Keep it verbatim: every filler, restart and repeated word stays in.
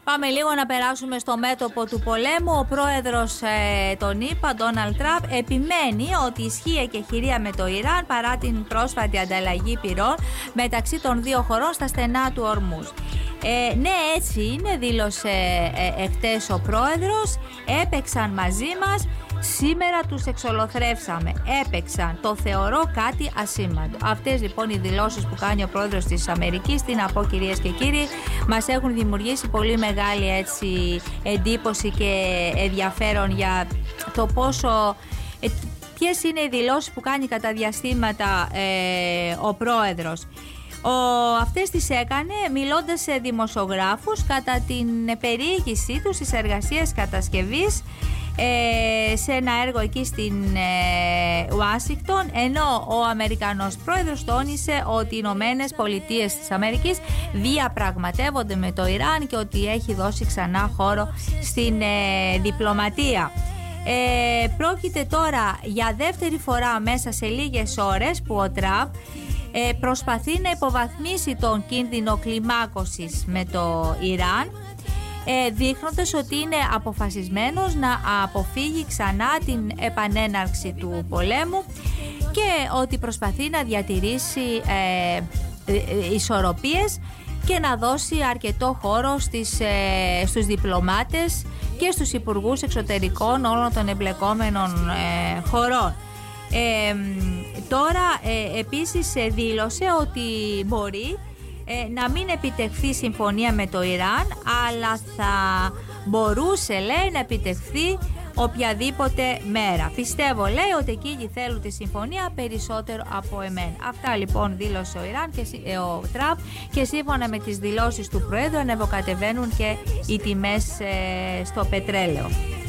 Πάμε λίγο να περάσουμε στο μέτωπο του πολέμου. Ο πρόεδρος ε, των ΗΠΑ, Ντόναλντ Τραμπ, επιμένει ότι ισχύει εκεχηρία με το Ιράν παρά την πρόσφατη ανταλλαγή πυρών μεταξύ των δύο χωρών στα στενά του Ορμούζ. Ε, ναι, έτσι είναι, δήλωσε ε, εχτες ο πρόεδρος. Έπαιξαν μαζί μας, σήμερα τους εξολοθρεύσαμε. Έπαιξαν, το θεωρώ κάτι ασήμαντο. Αυτές λοιπόν οι δηλώσεις που κάνει ο πρόεδρος της Αμερικής, τι να πω κυρίες και κύριοι, μας έχουν δημιουργήσει πολύ μεγάλη έτσι εντύπωση και ενδιαφέρον για το πόσο... Ε, ποιες είναι οι δηλώσεις που κάνει κατά διαστήματα ε, ο πρόεδρος. Ο, αυτές τις έκανε μιλώντας σε δημοσιογράφους κατά την περιήγησή του στις εργασίες κατασκευής ε, σε ένα έργο εκεί στην ε, Ουάσιγκτον, ενώ ο Αμερικανός πρόεδρος τόνισε ότι οι Ηνωμένες Πολιτείες της Αμερικής διαπραγματεύονται με το Ιράν και ότι έχει δώσει ξανά χώρο στην ε, διπλωματία. Ε, πρόκειται τώρα για δεύτερη φορά μέσα σε λίγες ώρες που ο Τραμπ ε, προσπαθεί να υποβαθμίσει τον κίνδυνο κλιμάκωσης με το Ιράν, ε, δείχνοντας ότι είναι αποφασισμένος να αποφύγει ξανά την επανέναρξη του πολέμου και ότι προσπαθεί να διατηρήσει ε, ε, ισορροπίες και να δώσει αρκετό χώρο στις, ε, στους διπλωμάτες και στους υπουργούς εξωτερικών όλων των εμπλεκόμενων ε, χωρών. Ε, τώρα ε, επίσης ε, δήλωσε ότι μπορεί ε, να μην επιτευχθεί συμφωνία με το Ιράν, αλλά θα μπορούσε, λέει, να επιτευχθεί οποιαδήποτε μέρα. Πιστεύω, λέει, ότι εκείνοι θέλουν τη συμφωνία περισσότερο από εμένα. Αυτά λοιπόν δήλωσε ο Ιράν και ε, ο Τραμπ, και σύμφωνα με τις δηλώσεις του Προέδρου ανεβοκατεβαίνουν και οι τιμές ε, στο πετρέλαιο.